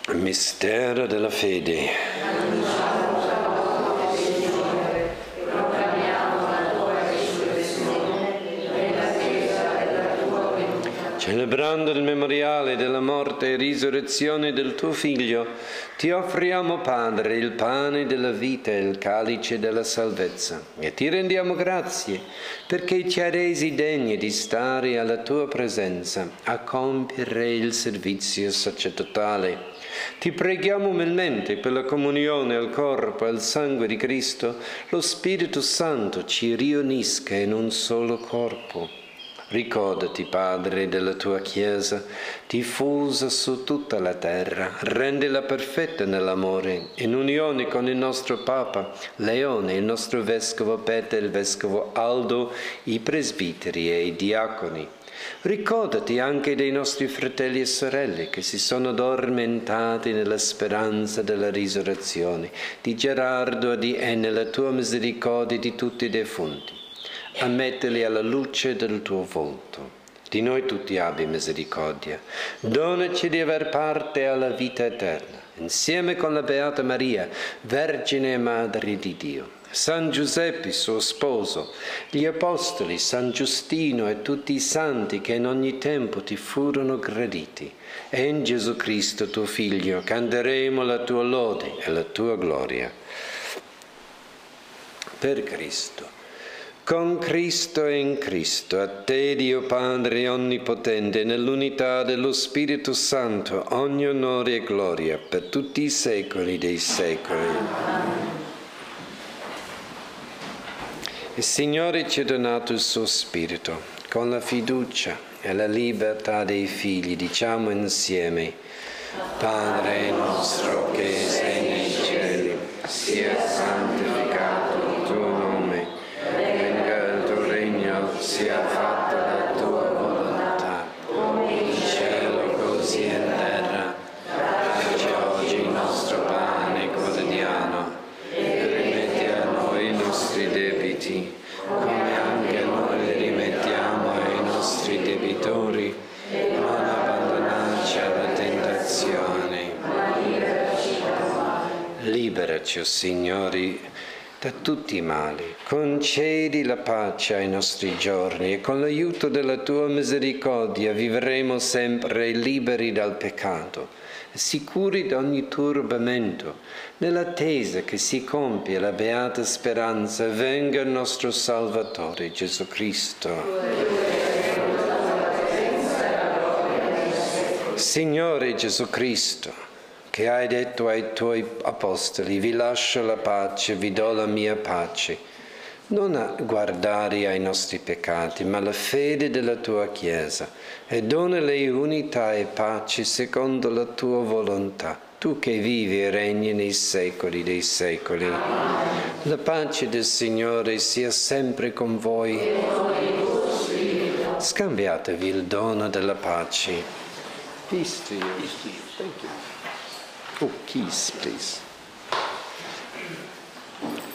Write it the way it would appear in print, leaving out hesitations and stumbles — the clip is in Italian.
Mistero della fede. Celebrando il memoriale della morte e risurrezione del tuo Figlio, ti offriamo, Padre, il pane della vita e il calice della salvezza, e ti rendiamo grazie perché ci hai resi degni di stare alla tua presenza a compiere il servizio sacerdotale. Ti preghiamo umilmente per la comunione al corpo e al sangue di Cristo, lo Spirito Santo ci riunisca in un solo corpo. Ricordati, Padre, della tua Chiesa, diffusa su tutta la terra, rendila perfetta nell'amore, in unione con il nostro Papa Leone, il nostro Vescovo Peter, il Vescovo Aldo, i presbiteri e i diaconi. Ricordati anche dei nostri fratelli e sorelle che si sono addormentati nella speranza della risurrezione, di Gerardo e nella tua misericordia di tutti i defunti. Ammettili alla luce del tuo volto. Di noi tutti abbi misericordia. Donaci di aver parte alla vita eterna, insieme con la Beata Maria, Vergine e Madre di Dio, San Giuseppe, suo sposo, gli Apostoli, San Giustino e tutti i santi che in ogni tempo ti furono graditi. E in Gesù Cristo, tuo Figlio, canteremo la tua lode e la tua gloria. Per Cristo, con Cristo e in Cristo, a te, Dio Padre Onnipotente, nell'unità dello Spirito Santo, ogni onore e gloria per tutti i secoli dei secoli. Il Signore ci ha donato il suo Spirito. Con la fiducia e la libertà dei figli diciamo insieme: Padre nostro che sei nei cieli, sia santificato il tuo nome. Sia fatta la tua volontà, come in cielo così in terra. Dacci oggi il nostro pane quotidiano e rimetti a noi i nostri debiti, come anche noi li rimettiamo ai nostri debitori. Non abbandonarci alla tentazione. Liberaci, o Signore, da tutti i mali. Concedi la pace ai nostri giorni e con l'aiuto della tua misericordia vivremo sempre liberi dal peccato, sicuri da ogni turbamento, nell'attesa che si compia la beata speranza, venga il nostro Salvatore Gesù Cristo. Signore Gesù Cristo, che hai detto ai tuoi apostoli: vi lascio la pace, vi do la mia pace. Non a guardare ai nostri peccati, ma alla fede della tua Chiesa, e donale unità e pace secondo la tua volontà, tu che vivi e regni nei secoli dei secoli. La pace del Signore sia sempre con voi. Scambiatevi il dono della pace. Peace to you. Thank you. Oh, keys, please.